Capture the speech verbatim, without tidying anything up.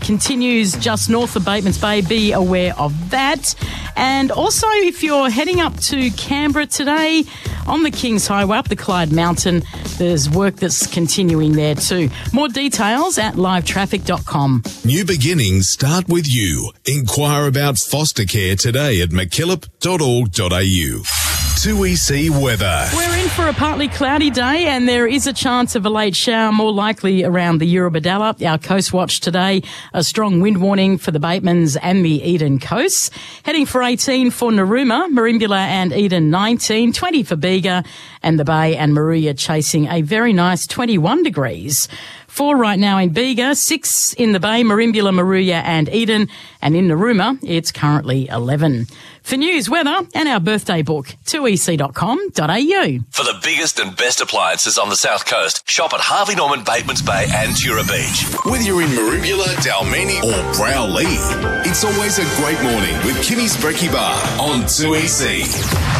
continues just north of Batemans Bay. Be aware of that. And also, if you're heading up to Canberra today on the Kings Highway up the Clyde Mountain, there's work that's continuing there too. More details at live traffic dot com. New beginnings start with you. Inquire about foster care today at mckillop dot org dot a u. two E C weather. We're in for a partly cloudy day and there is a chance of a late shower, more likely around the Eurobodalla. Our Coast Watch today, a strong wind warning for the Batemans and the Eden coasts. Heading for eighteen for Narooma, Merimbula and Eden nineteen, twenty for Bega and the Bay and Moruya chasing a very nice twenty-one degrees. Four right now in Bega, six in the Bay, Merimbula, Moruya and Eden, and in Narooma it's currently eleven. For news, weather and our birthday book, two e c dot com dot a u. For the biggest and best appliances on the South Coast, shop at Harvey Norman, Batemans Bay and Tura Beach. Whether you're in Merimbula, Dalmeni or Browley, it's always a great morning with Kimmy's Brekkie Bar on two E C.